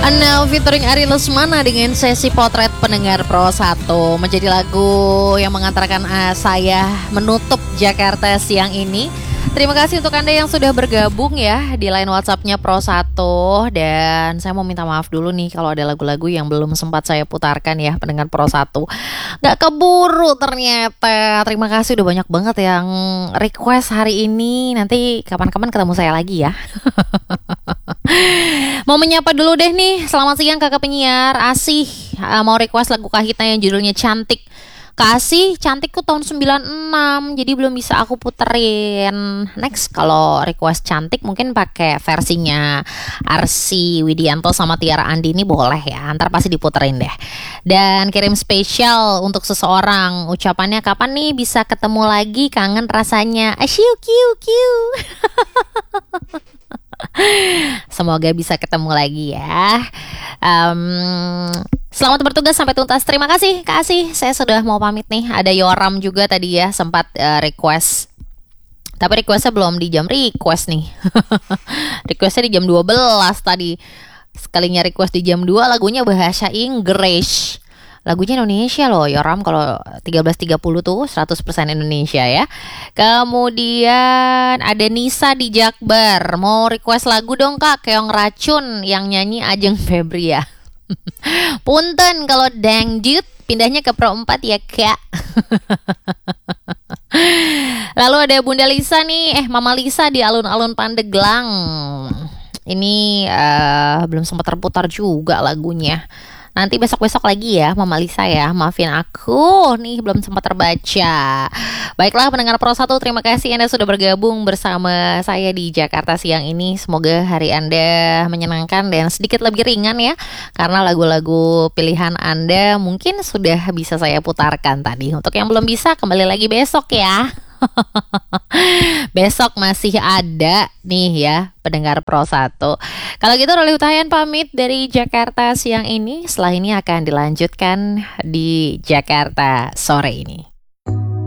Now featuring Ari Lesmana dengan sesi potret pendengar Pro 1 menjadi lagu yang mengantarkan saya menutup Jakarta siang ini. Terima kasih untuk Anda yang sudah bergabung ya di line WhatsApp-nya Pro 1. Dan saya mau minta maaf dulu nih kalau ada lagu-lagu yang belum sempat saya putarkan ya pendengar Pro 1. Gak keburu ternyata. Terima kasih udah banyak banget yang request hari ini. Nanti kapan-kapan ketemu saya lagi ya. Mau menyapa dulu deh nih. Selamat siang kakak penyiar Asih, mau request lagu Kahitna yang judulnya Cantik. Kasih Cantik tuh tahun 96, jadi belum bisa aku puterin. Next kalau request Cantik mungkin pakai versinya Arsy Widianto sama Tiara Andini boleh ya, ntar pasti diputerin deh. Dan kirim spesial untuk seseorang, ucapannya kapan nih bisa ketemu lagi, kangen rasanya. Asyiu kiu kiu. Semoga bisa ketemu lagi ya. Selamat bertugas sampai tuntas. Terima kasih Kak Asih. Saya sudah mau pamit nih. Ada Yoram juga tadi ya sempat request. Tapi requestnya belum di jam request nih. Requestnya di jam 12 tadi. Sekalinya request di jam 2 lagunya bahasa Inggris. Lagunya Indonesia loh Yoram. Kalau 13.30 tuh 100% Indonesia ya. Kemudian ada Nisa di Jakbar, mau request lagu dong Kak, Keong Racun yang nyanyi Ajeng Febria. Punten kalau dangdut pindahnya ke Pro 4 ya Kak. Lalu ada Bunda Lisa nih, Mama Lisa di alun-alun Pandeglang. Ini belum sempat terputar juga lagunya. Nanti besok-besok lagi ya Mama Lisa ya. Maafin aku nih belum sempat terbaca. Baiklah pendengar Pro 1, terima kasih Anda sudah bergabung bersama saya di Jakarta siang ini. Semoga hari Anda menyenangkan dan sedikit lebih ringan ya, karena lagu-lagu pilihan Anda mungkin sudah bisa saya putarkan tadi. Untuk yang belum bisa, kembali lagi besok ya. Besok masih ada nih ya pendengar Pro 1. Kalau gitu Roli Hutayan pamit dari Jakarta siang ini. Setelah ini akan dilanjutkan di Jakarta sore ini.